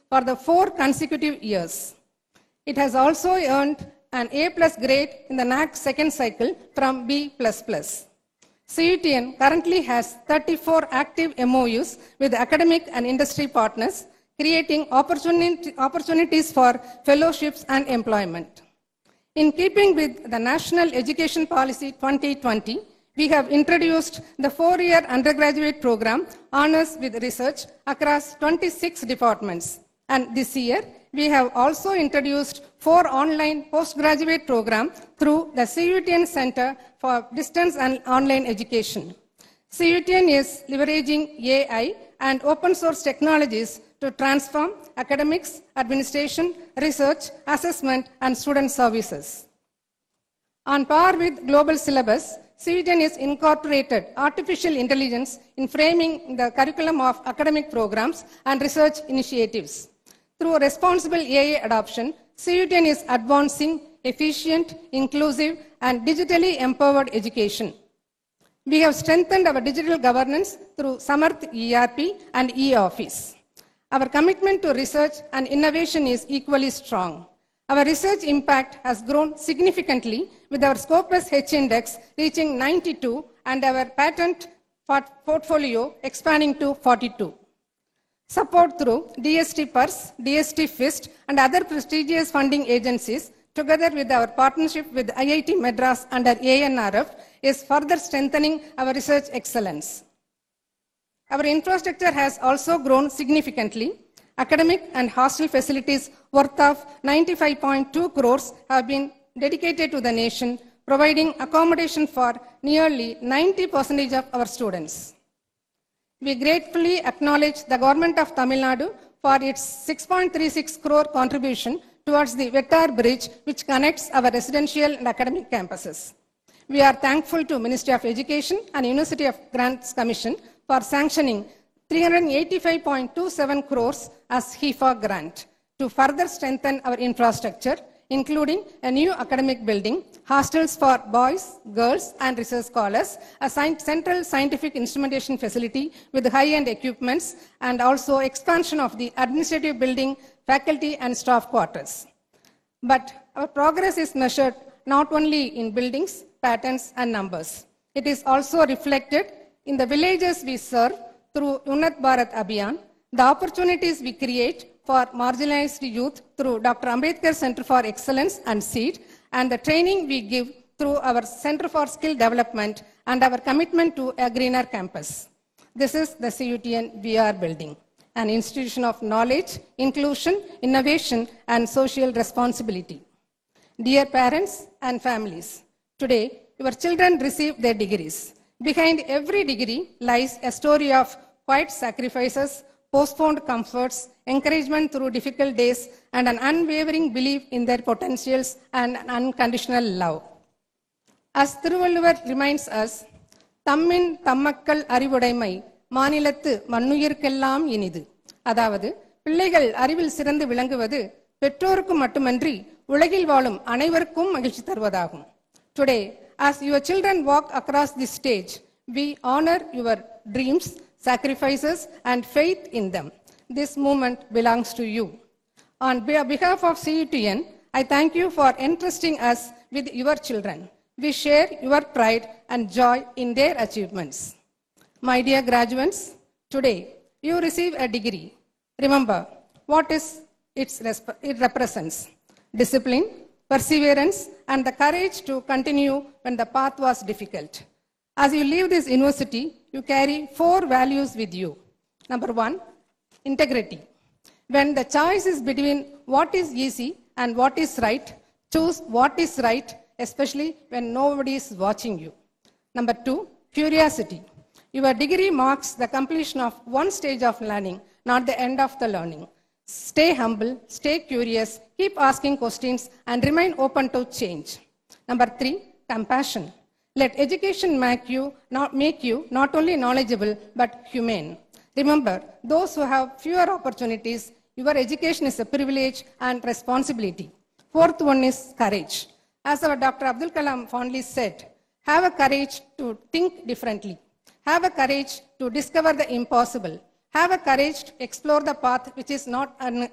for the 4 consecutive years. It has also earned an A+ grade in the NAAC second cycle from B++. CUTN currently has 34 active MOUs with academic and industry partners, creating opportunities for fellowships and employment. In keeping with the National Education Policy 2020, we have introduced the 4-year undergraduate program, Honors with Research, across 26 departments. And this year, we have also introduced 4 online postgraduate programs through the CUTN Center for Distance and Online Education. CUTN is leveraging AI and open source technologies to transform academics, administration, research, assessment, and student services. On par with global syllabus, CUTN has incorporated artificial intelligence in framing the curriculum of academic programs and research initiatives. Through responsible AI adoption, CUTN is advancing efficient, inclusive, and digitally empowered education. We have strengthened our digital governance through Samarth ERP and eOffice. Our commitment to research and innovation is equally strong. Our research impact has grown significantly with our Scopus H index reaching 92 and our patent portfolio expanding to 42. Support through DST PERS, DST FIST, and other prestigious funding agencies, together with our partnership with IIT Madras under ANRF, is further strengthening our research excellence. Our infrastructure has also grown significantly. Academic and hostel facilities worth of 95.2 crores have been dedicated to the nation, providing accommodation for nearly 90% of our students. We gratefully acknowledge the Government of Tamil Nadu for its 6.36 crore contribution towards the Vettar Bridge, which connects our residential and academic campuses. We are thankful to Ministry of Education and University of Grants Commission for sanctioning 385.27 crores as HEFA grant to further strengthen our infrastructure, including a new academic building, hostels for boys, girls, and research scholars, a central scientific instrumentation facility with high-end equipments, and also expansion of the administrative building, faculty, and staff quarters. But our progress is measured not only in buildings, patterns, and numbers. It is also reflected in the villages we serve through Unnat Bharat Abhiyan, the opportunities we create for marginalized youth through Dr. Ambedkar Center for Excellence and SEED, and the training we give through our Center for Skill Development and our commitment to a greener campus. This is the CUTN VR building, an institution of knowledge, inclusion, innovation, and social responsibility. Dear parents and families, today your children receive their degrees. Behind every degree lies a story of quiet sacrifices, postponed comforts, encouragement through difficult days, and an unwavering belief in their potentials and an unconditional love. As Thiruvalluvar reminds us, Tammin Tammakkal Arivudaimai, Manilathu Mannuyirkellam Inidu. அதாவது பிள்ளைகள் அறிவில் சிறந்து விளங்குவது பெற்றோருக்கு மட்டுமன்றி உலகில் வாழும் அனைவருக்கும் மகிழ்ச்சி தருவதாகும். Today, as your children walk across this stage, we honor your dreams, sacrifices, and faith in them. This moment belongs to you. On behalf of CUTN, I thank you for entrusting us with your children. We share your pride and joy in their achievements. My dear graduates, today you receive a degree. Remember what it represents: discipline, perseverance, and the courage to continue when the path was difficult. As you leave this university, you carry 4 values with you. Number 1, integrity. When the choice is between what is easy and what is right, choose what is right, especially when nobody is watching you. Number 2, curiosity. Your degree marks the completion of one stage of learning, not the end of the learning. Stay humble, stay curious, keep asking questions, and remain open to change. Number 3, compassion. Let education make you not only knowledgeable, but humane. Remember, those who have fewer opportunities, your education is a privilege and responsibility. 4th one is courage. As our Dr. Abdul Kalam fondly said, have a courage to think differently. Have a courage to discover the impossible. Have a courage to explore the path which is not